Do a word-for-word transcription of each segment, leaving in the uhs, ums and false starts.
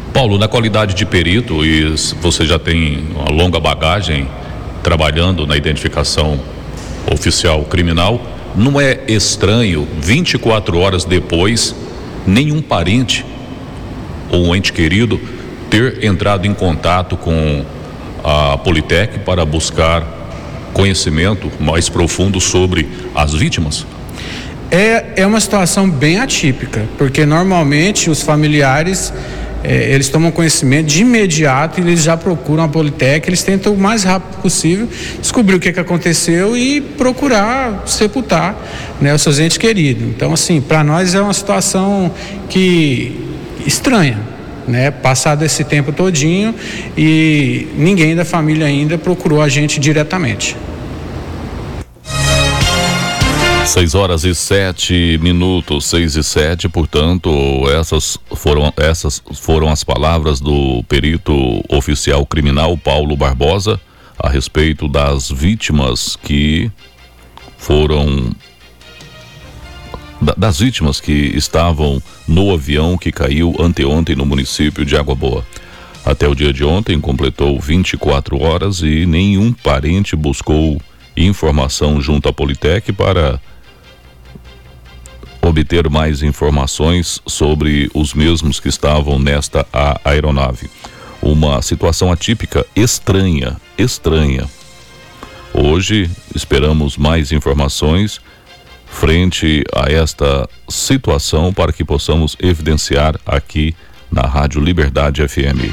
Paulo, na qualidade de perito, e você já tem uma longa bagagem trabalhando na identificação oficial criminal, não é estranho, vinte e quatro horas depois, nenhum parente ou um ente querido ter entrado em contato com a Politec para buscar conhecimento mais profundo sobre as vítimas? É, é uma situação bem atípica, porque normalmente os familiares É, eles tomam conhecimento de imediato e eles já procuram a Politec, eles tentam o mais rápido possível descobrir o que, que aconteceu e procurar sepultar, né, os seus entes queridos. Então, assim, para nós é uma situação que estranha, né, passado esse tempo todinho e ninguém da família ainda procurou a gente diretamente. Seis horas e sete minutos, seis e sete, portanto, essas foram, essas foram as palavras do perito oficial criminal Paulo Barbosa a respeito das vítimas que foram, das vítimas que estavam no avião que caiu anteontem no município de Água Boa. Até o dia de ontem completou vinte e quatro horas e nenhum parente buscou informação junto à Politec para obter mais informações sobre os mesmos que estavam nesta aeronave. Uma situação atípica, estranha, estranha. Hoje esperamos mais informações frente a esta situação para que possamos evidenciar aqui na Rádio Liberdade F M.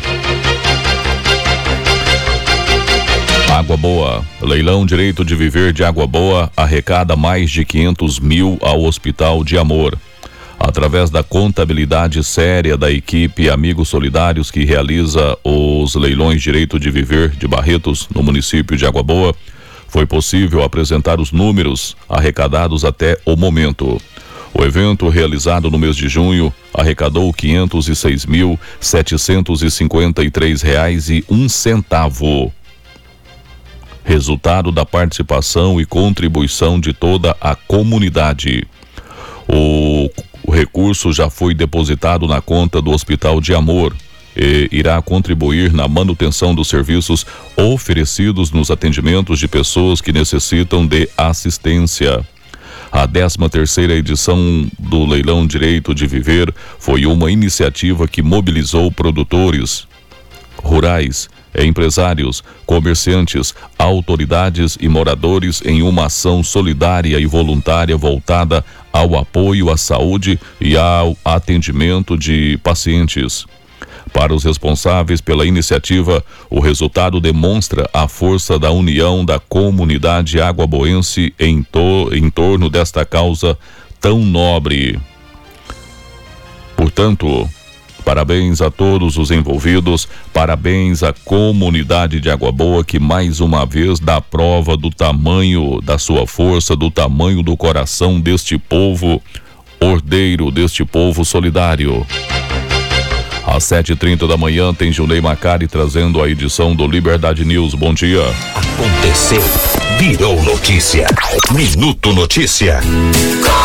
Água Boa, leilão Direito de Viver de Água Boa arrecada mais de quinhentos mil ao Hospital de Amor. Através da contabilidade séria da equipe Amigos Solidários que realiza os leilões Direito de Viver de Barretos, no município de Água Boa, foi possível apresentar os números arrecadados até o momento. O evento, realizado no mês de junho, arrecadou quinhentos e seis mil, setecentos e cinquenta e três reais e um centavo. Resultado da participação e contribuição de toda a comunidade. O, o recurso já foi depositado na conta do Hospital de Amor e irá contribuir na manutenção dos serviços oferecidos nos atendimentos de pessoas que necessitam de assistência. A décima terceira edição do Leilão Direito de Viver foi uma iniciativa que mobilizou produtores rurais, empresários, comerciantes, autoridades e moradores em uma ação solidária e voluntária voltada ao apoio à saúde e ao atendimento de pacientes. Para os responsáveis pela iniciativa, o resultado demonstra a força da união da comunidade águaboense em, to- em torno desta causa tão nobre. Portanto, parabéns a todos os envolvidos, parabéns à comunidade de Água Boa que mais uma vez dá prova do tamanho da sua força, do tamanho do coração deste povo ordeiro, deste povo solidário. Às sete e trinta da manhã tem Junei Macari trazendo a edição do Liberdade News. Bom dia. Aconteceu, virou notícia. Minuto Notícia.